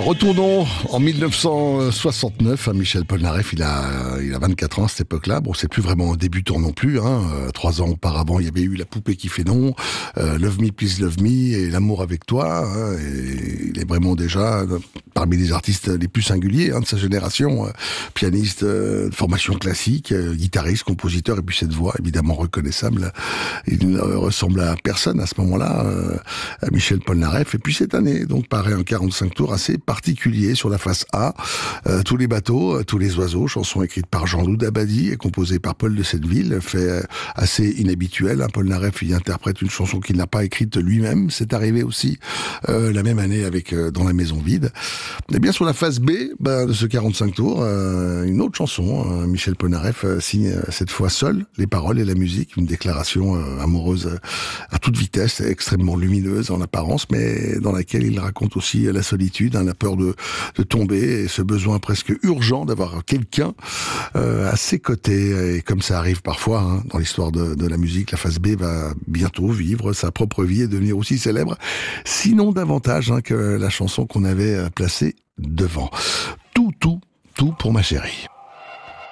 Retournons en 1969 à Michel Polnareff. Il a 24 ans à cette époque-là. Bon, c'est plus vraiment un débutant non plus. 3 ans auparavant, il y avait eu La poupée qui fait non, Love Me Please Love Me et L'amour avec toi. Et il est vraiment déjà parmi les artistes les plus singuliers de sa génération. Pianiste de formation classique, guitariste, compositeur, et puis cette voix évidemment reconnaissable. Il ne ressemble à personne à ce moment-là, à Michel Polnareff. Et puis cette année, donc, paraît un 45 tours assez particulier sur la face A. Tous les bateaux, tous les oiseaux, chanson écrite par Jean-Loup Dabadi et composée par Paul de Setteville, fait assez inhabituel. Polnareff y interprète une chanson qu'il n'a pas écrite lui-même. C'est arrivé aussi la même année avec Dans la maison vide. Et bien sur la face B de ce 45 tours, une autre chanson. Michel Polnareff signe cette fois seul les paroles et la musique, une déclaration amoureuse à toute vitesse, extrêmement lumineuse en apparence, mais dans laquelle il raconte aussi la solitude, la peur de tomber et ce besoin presque urgent d'avoir quelqu'un à ses côtés. Et comme ça arrive parfois dans l'histoire de la musique, la face B va bientôt vivre sa propre vie et devenir aussi célèbre, sinon davantage que la chanson qu'on avait placée devant. Tout pour ma chérie.